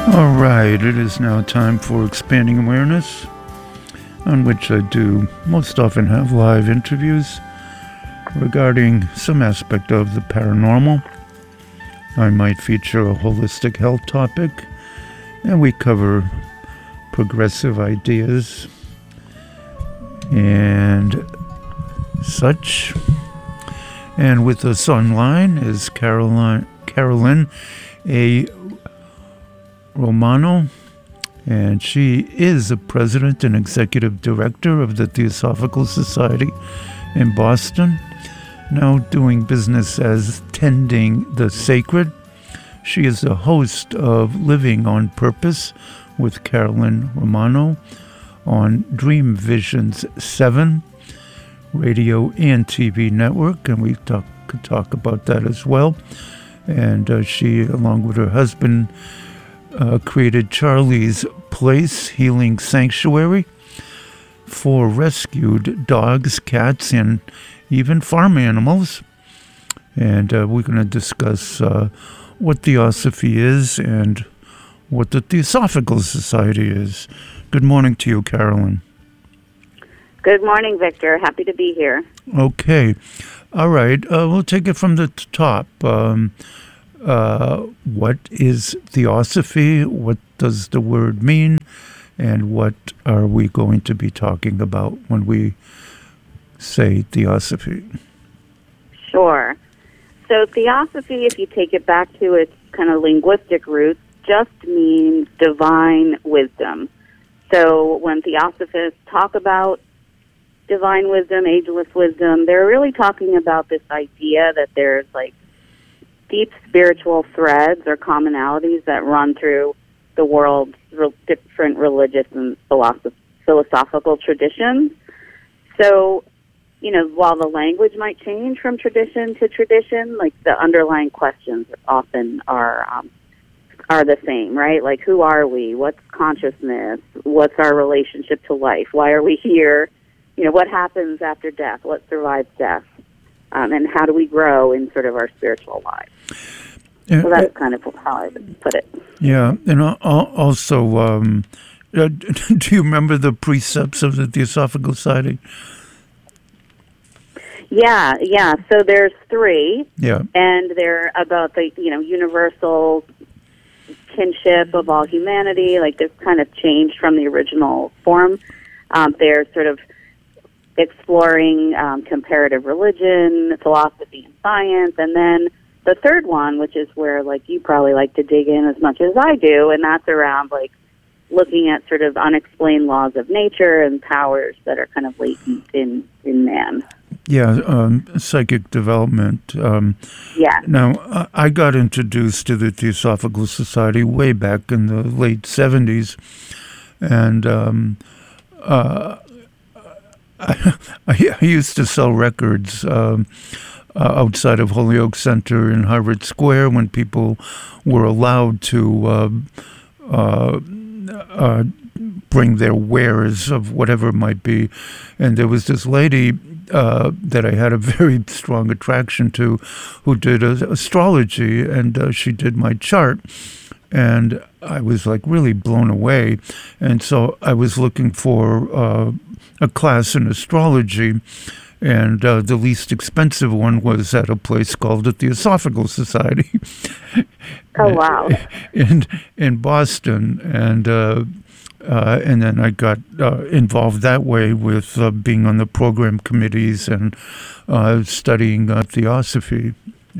All right, it is now time for Expanding Awareness, on which I do most often have live interviews regarding some aspect of the paranormal. I might feature a holistic health topic, and we cover progressive ideas and such. And with us online is Carolyn A. Romano, and she is the president and executive director of the Theosophical Society in Boston, now doing business as Tending the Sacred. She is the host of Living on Purpose with Carolyn Romano on Dream Visions 7 radio and TV network, and we could talk about that as well. And she, along with her husband, created Charlie's Place Healing Sanctuary for rescued dogs, cats, and even farm animals. And we're going to discuss what Theosophy is and what the Theosophical Society is. Good morning to you, Carolyn. Good morning, Victor. Happy to be here. Okay. All right. We'll take it from the top. What is Theosophy? What does the word mean? And what are we going to be talking about when we say Theosophy? Sure. So Theosophy, if you take it back to its kind of linguistic roots, just means divine wisdom. So when Theosophists talk about divine wisdom, ageless wisdom, they're really talking about this idea that there's like deep spiritual threads or commonalities that run through the world's different religious and philosophical traditions. So, you know, while the language might change from tradition to tradition, like the underlying questions often are the same, right? Like, who are we? What's consciousness? What's our relationship to life? Why are we here? You know, what happens after death? What survives death? And how do we grow in sort of our spiritual lives? So that's kind of how I would put it. Yeah, and also, do you remember the precepts of the Theosophical Society? Yeah. So there's 3. Yeah. And they're about the, universal kinship of all humanity. Like, they've kind of changed from the original form. They're sort of exploring comparative religion, philosophy, and science. And then the third one, which is where, like, you probably like to dig in as much as I do, and that's around, like, looking at sort of unexplained laws of nature and powers that are kind of latent in man. Yeah, psychic development. Yeah. Now, I got introduced to the Theosophical Society way back in the late 70s, and I used to sell records outside of Holyoke Center in Harvard Square when people were allowed to bring their wares of whatever it might be. And there was this lady that I had a very strong attraction to who did astrology, and she did my chart. And I was like really blown away. And so I was looking for a class in astrology, and the least expensive one was at a place called the Theosophical Society. Oh, wow. in Boston. And then I got involved that way with being on the program committees and studying Theosophy.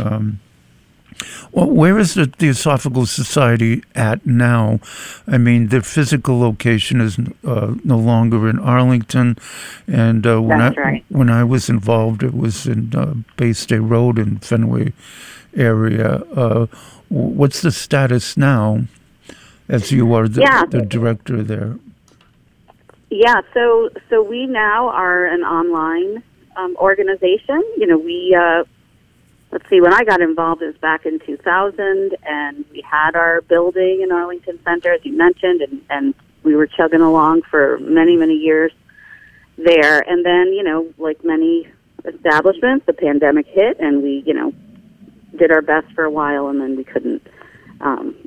Well, where is the Theosophical Society at now? I mean, the physical location is no longer in Arlington, and when I was involved, it was in Bay State Road in Fenway area. What's the status now, as you are the director there? Yeah, so we now are an online organization. Let's see, when I got involved, it was back in 2000, and we had our building in Arlington Center, as you mentioned, and we were chugging along for many, many years there. And then, like many establishments, the pandemic hit, and we, did our best for a while, and then we couldn't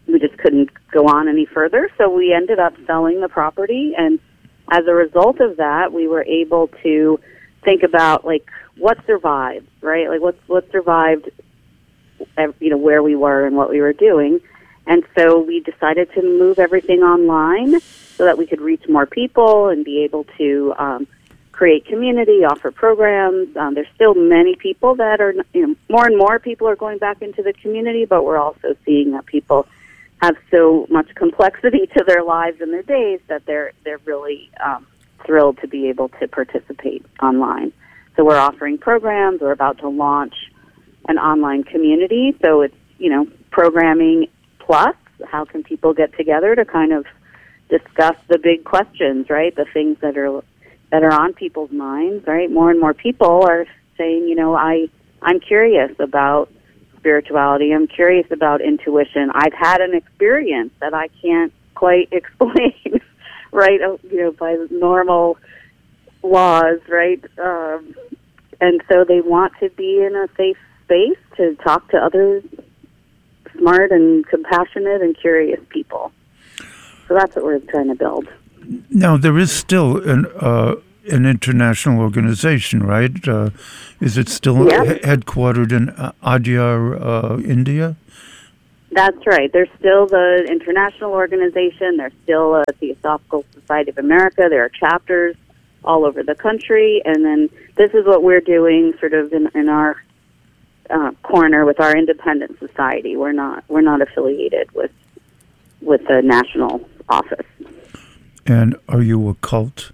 we just couldn't go on any further. So we ended up selling the property, and as a result of that, we were able to think about like what survived, right? Like what survived, where we were and what we were doing. And so we decided to move everything online so that we could reach more people and be able to create community, offer programs. There's still many people that are, more and more people are going back into the community, but we're also seeing that people have so much complexity to their lives and their days that they're really thrilled to be able to participate online. So we're offering programs. We're about to launch an online community. So it's, programming plus how can people get together to kind of discuss the big questions, right? The things that are on people's minds, right? More and more people are saying, I'm curious about spirituality. I'm curious about intuition. I've had an experience that I can't quite explain, right? By normal laws, right? And so they want to be in a safe space to talk to other smart and compassionate and curious people. So that's what we're trying to build. Now, there is still an international organization, right? Is it still headquartered in Adyar, India? That's right. There's still the international organization. There's still a Theosophical Society of America. There are chapters all over the country. And then this is what we're doing sort of in our corner with our independent society. We're not affiliated with the national office. And are you a cult?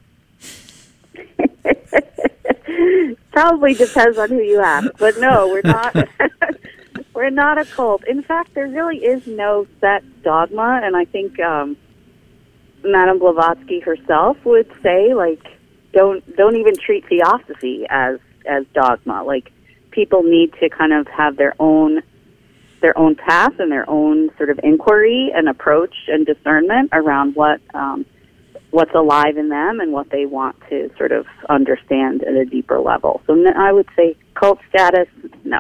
Probably depends on who you ask, but no, we're not. We're not a cult. In fact, there really is no set dogma, and I think Madame Blavatsky herself would say, like, don't even treat theosophy as dogma. Like, people need to kind of have their own path and their own sort of inquiry and approach and discernment around what's alive in them and what they want to sort of understand at a deeper level. So I would say cult status, no.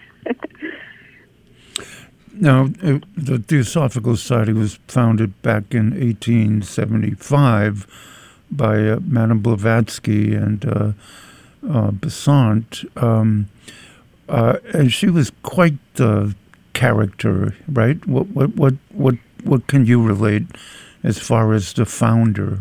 Now, the Theosophical Society was founded back in 1875 by Madame Blavatsky and Besant, and she was quite the character, right? What can you relate as far as the founder?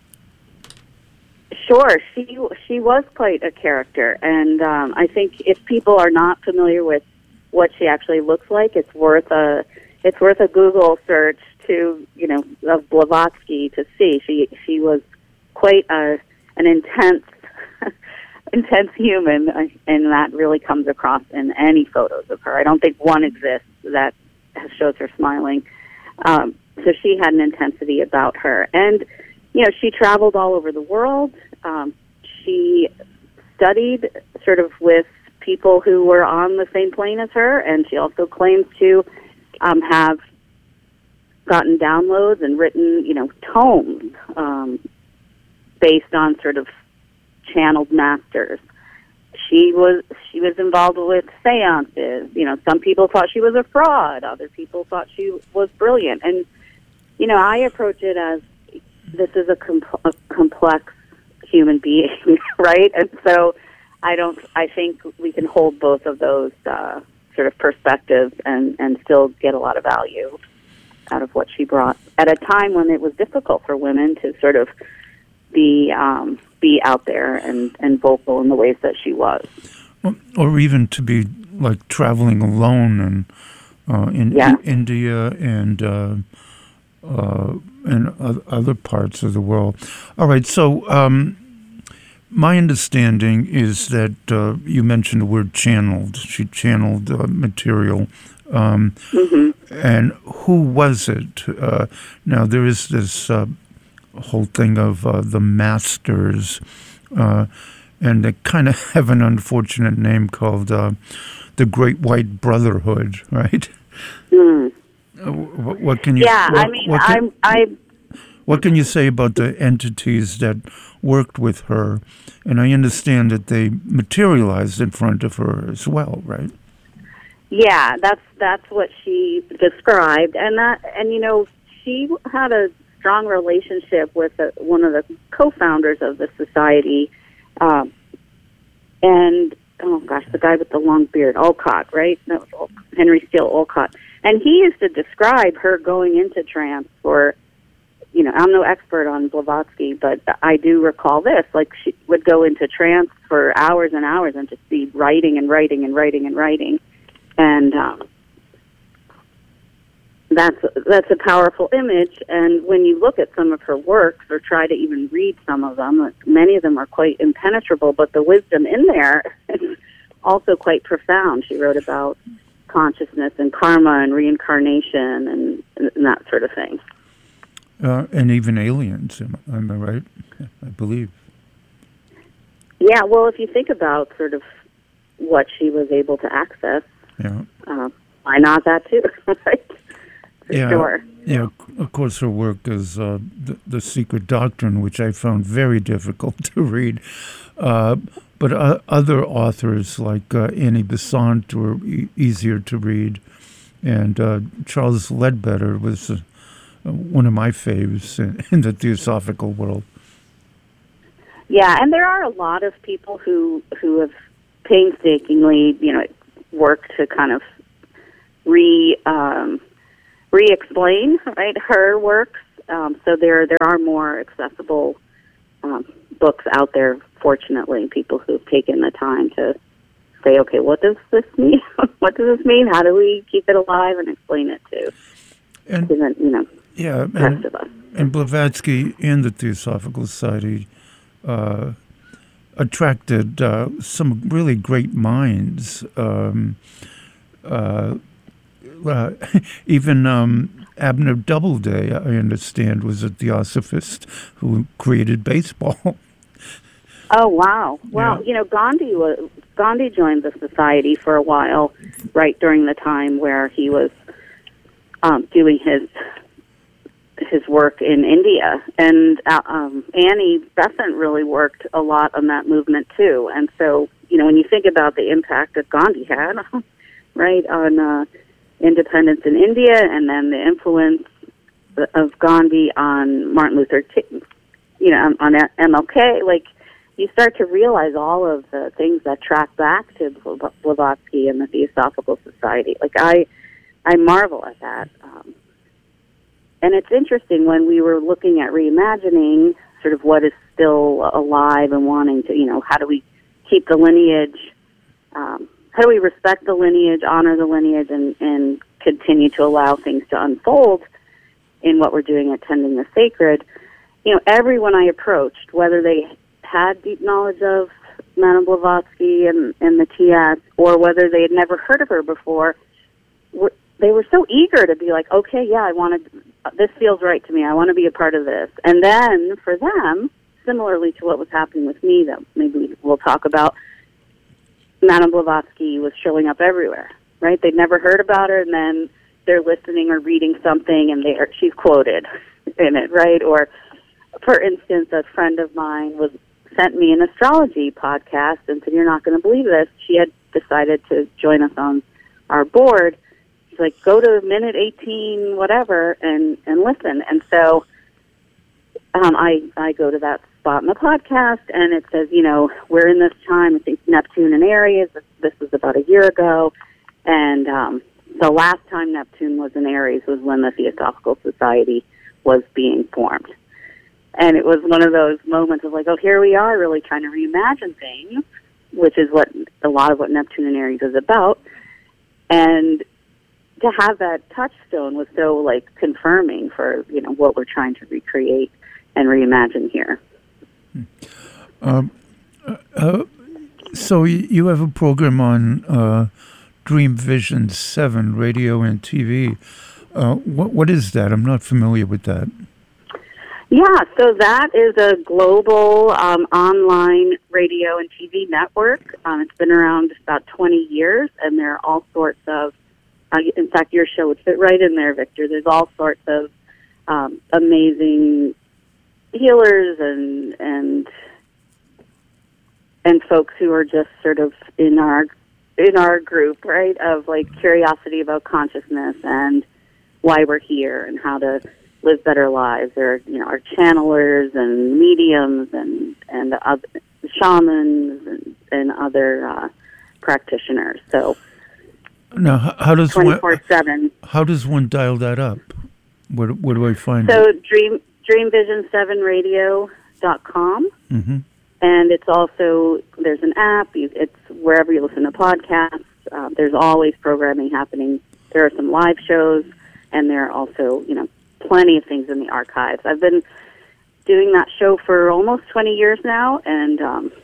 Sure, she was quite a character, and I think if people are not familiar with what she actually looks like, it's worth a Google search of Blavatsky to see. She was quite an intense human, and that really comes across in any photos of her. I don't think one exists that shows her smiling. So she had an intensity about her. And, she traveled all over the world. She studied sort of with people who were on the same plane as her, and she also claims to have gotten downloads and written, tomes based on sort of channeled masters. She was involved with seances. Some people thought she was a fraud. Other people thought she was brilliant. And, I approach it as this is a complex human being, right? And so I think we can hold both of those sort of perspectives and still get a lot of value out of what she brought at a time when it was difficult for women to sort of be out there and vocal in the ways that she was. Or even to be like traveling alone in India and other parts of the world. All right, so my understanding is that you mentioned the word channeled. She channeled material. And who was it? Now, there is this whole thing of the masters, and they kind of have an unfortunate name called the Great White Brotherhood, right? What can you? What can you say about the entities that worked with her? And I understand that they materialized in front of her as well, right? Yeah, that's what she described, and she had a strong relationship with one of the co-founders of the society, and oh gosh, the guy with the long beard, Olcott, right? No, Henry Steele Olcott, and he used to describe her going into trance for. I'm no expert on Blavatsky, but I do recall this. Like, she would go into trance for hours and hours and just be writing and writing and writing and writing. And that's a powerful image. And when you look at some of her works or try to even read some of them, many of them are quite impenetrable, but the wisdom in there is also quite profound. She wrote about consciousness and karma and reincarnation and that sort of thing. And even aliens, am I right? I believe. Yeah, well, if you think about sort of what she was able to access, why not that too, right? Sure. Yeah, of course her work is the Secret Doctrine, which I found very difficult to read. But other authors like Annie Besant were easier to read. And Charles Ledbetter was one of my faves in the Theosophical world. Yeah, and there are a lot of people who have painstakingly, worked to kind of re-explain, right, her works. So there are more accessible books out there, fortunately, people who've taken the time to say, okay, what does this mean? What does this mean? How do we keep it alive and explain it to the rest of us? And Blavatsky and the Theosophical Society attracted some really great minds. Even Abner Doubleday, I understand, was a theosophist who created baseball. Oh, wow. Well, Yeah. Gandhi joined the society for a while, right during the time where he was doing his work in India. And Annie Besant really worked a lot on that movement, too. And so, when you think about the impact that Gandhi had, right, on independence in India, and then the influence of Gandhi on Martin Luther King, on MLK, like, you start to realize all of the things that track back to Blavatsky and the Theosophical Society. Like, I marvel at that. And it's interesting when we were looking at reimagining sort of what is still alive and wanting to, how do we keep the lineage, how do we respect the lineage, honor the lineage, and continue to allow things to unfold in what we're doing at Tending the Sacred. Everyone I approached, whether they had deep knowledge of Madame Blavatsky and the TS, or whether they had never heard of her before, they were so eager to be like, okay, yeah, this feels right to me. I want to be a part of this. And then for them, similarly to what was happening with me, that maybe we'll talk about, Madame Blavatsky was showing up everywhere, right? They'd never heard about her, and then they're listening or reading something, and she's quoted in it, right? Or, for instance, a friend of mine sent me an astrology podcast and said, "You're not going to believe this." She had decided to join us on our board. She's like, "Go to minute 18, whatever, and listen." And so I go to that spot in the podcast, and it says, we're in this time, I think Neptune in Aries. This was about a year ago. And the last time Neptune was in Aries was when the Theosophical Society was being formed. And it was one of those moments of like, oh, here we are really trying to reimagine things, which is what a lot of what Neptune in Aries is about. And to have that touchstone was so like confirming for, what we're trying to recreate and reimagine here. So you have a program on Dream Vision 7, radio and TV. What is that? I'm not familiar with that. Yeah, so that is a global online radio and TV network. It's been around about 20 years, and there are all sorts of, in fact, your show would fit right in there, Victor. There's all sorts of amazing healers and folks who are just sort of in our in our group, right, of like curiosity about consciousness and why we're here and how to live better lives. There are, our channelers and mediums and other shamans and other practitioners. So now, how does 24/7. How does one dial that up? Where do I find it? So dreamvision7radio.com. Mm-hmm. And it's also, there's an app. It's wherever you listen to podcasts. There's always programming happening. There are some live shows, and there are also, plenty of things in the archives. I've been doing that show for almost 20 years now, and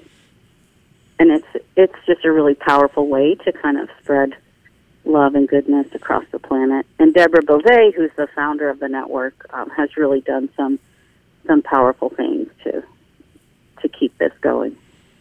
it's just a really powerful way to kind of spread love and goodness across the planet. And Deborah Beauvais, who's the founder of the network, has really done some powerful things to keep this going.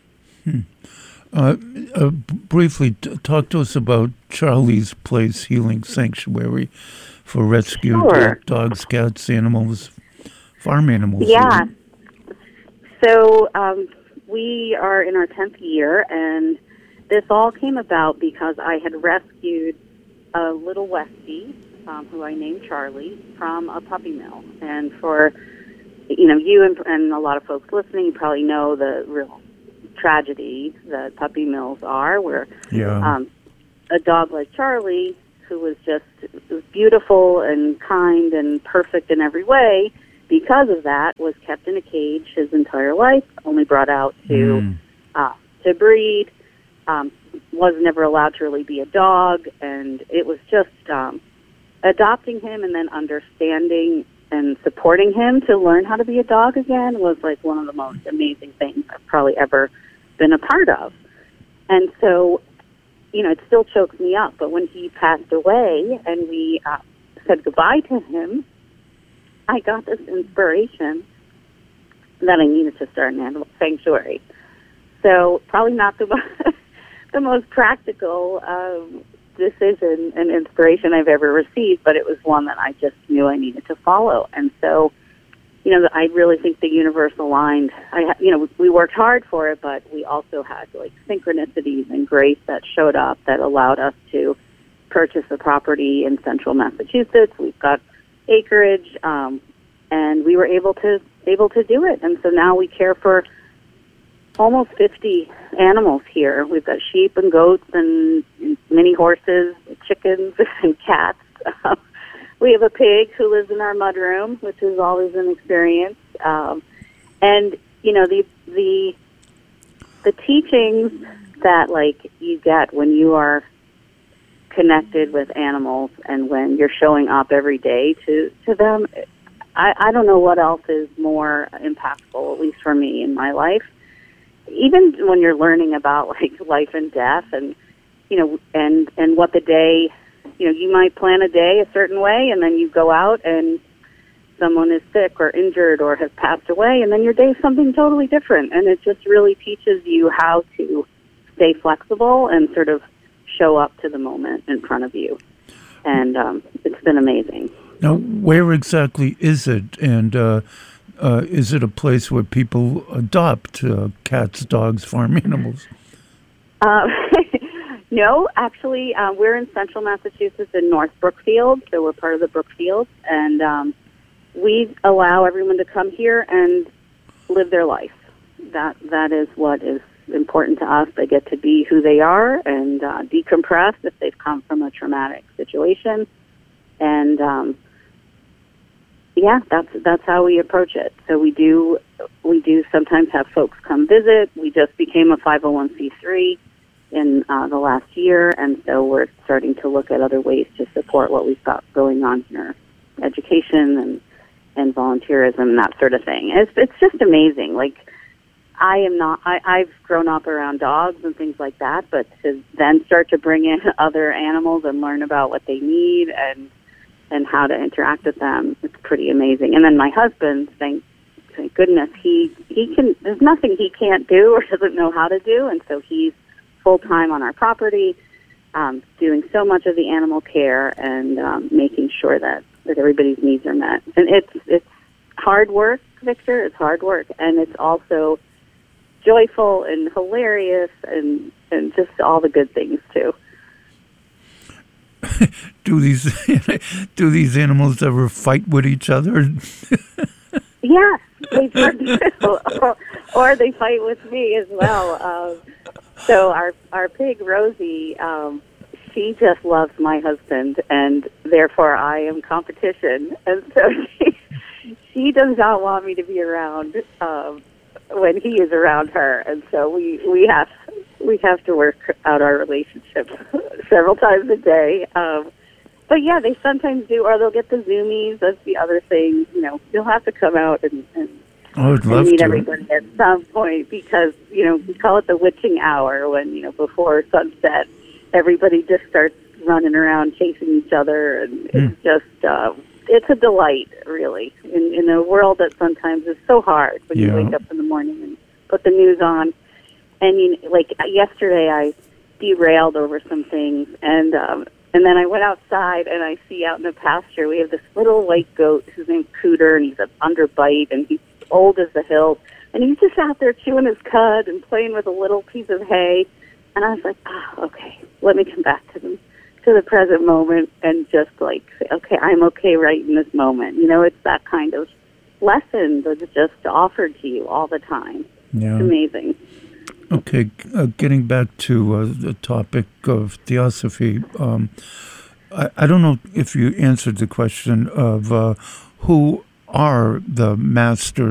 Briefly, talk to us about Charlie's Place Healing Sanctuary for rescued dogs, cats, animals, farm animals. Yeah. Even. So we are in our 10th year, and this all came about because I had rescued a little Westie, who I named Charlie, from a puppy mill. And for you and a lot of folks listening probably know the real tragedy that puppy mills are, where a dog like Charlie, who was beautiful and kind and perfect in every way, because of that, was kept in a cage his entire life, only brought out to breed, was never allowed to really be a dog, and it was just adopting him and then understanding and supporting him to learn how to be a dog again was like one of the most amazing things I've probably ever been a part of. And so, it still chokes me up, but when he passed away and we said goodbye to him, I got this inspiration that I needed to start an animal sanctuary. So probably not the most practical decision and inspiration I've ever received, but it was one that I just knew I needed to follow. And so, I really think the universe aligned. We worked hard for it, but we also had like synchronicities and grace that showed up that allowed us to purchase a property in central Massachusetts. We've got acreage, and we were able to do it. And so now we care for almost 50 animals here. We've got sheep and goats and mini horses, chickens and cats. We have a pig who lives in our mudroom, which is always an experience. And the teachings that you get when you are connected with animals and when you're showing up every day to them, I don't know what else is more impactful, at least for me in my life. Even when you're learning about life and death and what the day, you might plan a day a certain way and then you go out and someone is sick or injured or has passed away and then your day is something totally different. And it just really teaches you how to stay flexible and sort of show up to the moment in front of you. And it's been amazing. Now, where exactly is it? And is it a place where people adopt cats, dogs, farm animals? No, actually, we're in central Massachusetts in North Brookfield, so we're part of the Brookfield, and we allow everyone to come here and live their life. That is what is important to us. They get to be who they are and decompress if they've come from a traumatic situation, and that's how we approach it. So we do sometimes have folks come visit. We just became a 501c3 in the last year, and so we're starting to look at other ways to support what we've got going on here, education and volunteerism and that sort of thing. It's just amazing. I've grown up around dogs and things like that, but to then start to bring in other animals and learn about what they need and how to interact with them, it's pretty amazing. And then my husband, thank goodness, he can. There's nothing he can't do or doesn't know how to do, and so he's full-time on our property, doing so much of the animal care and making sure that everybody's needs are met. And it's hard work, Victor. It's hard work, and it's also joyful and hilarious and just all the good things too. Do these animals ever fight with each other? Yes, they do. Or they fight with me as well. So our pig Rosie, she just loves my husband, and therefore I am competition. And so she does not want me to be around when he is around her, and so we have to work out our relationship several times a day. But yeah, they sometimes do, or they'll get the zoomies. That's the other thing. You'll have to come out and meet everybody at some point, because we call it the witching hour, when before sunset, everybody just starts running around chasing each other, and it's just it's a delight, really, in a world that sometimes is so hard when you wake up in the morning and put the news on. And like yesterday, I derailed over some things, and then I went outside, and I see out in the pasture we have this little white goat whose name's Cooter, and he's an underbite, and he's old as the hills, and he's just out there chewing his cud and playing with a little piece of hay. And I was like, okay, let me come back to the present moment and just like say, okay, I'm okay right in this moment. It's that kind of lesson that's just offered to you all the time. Yeah. It's amazing. Okay, getting back to the topic of theosophy, I don't know if you answered the question of who are the masters